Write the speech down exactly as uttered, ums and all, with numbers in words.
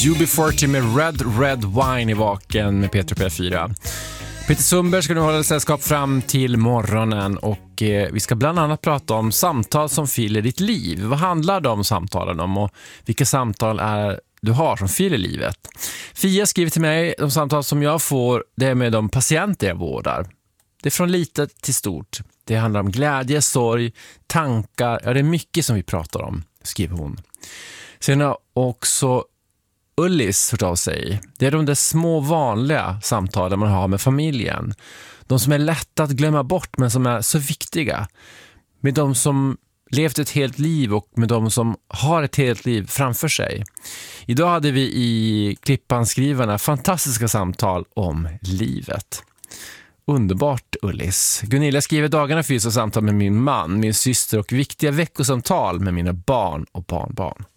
U B fyrtio med Red Red Wine i vaken med Peter P fyra. Peter Sundberg ska nu hålla sällskap fram till morgonen och eh, vi ska bland annat prata om samtal som fyller ditt liv. Vad handlar de samtalen om och vilka samtal är du har som fyller livet? Fia skriver till mig, de samtal som jag får, det är med de patienter jag vårdar. Det är från litet till stort. Det handlar om glädje, sorg, tankar. Ja, det är mycket som vi pratar om, skriver hon. Sen har också Ullis hört av sig. Det är de där små vanliga samtalen man har med familjen. De som är lätta att glömma bort men som är så viktiga. Med de som levt ett helt liv och med de som har ett helt liv framför sig. Idag hade vi i Klippanskrivarna fantastiska samtal om livet. Underbart, Ullis. Gunilla skriver dagarna fys och samtal med min man, min syster och viktiga veckosamtal med mina barn och barnbarn.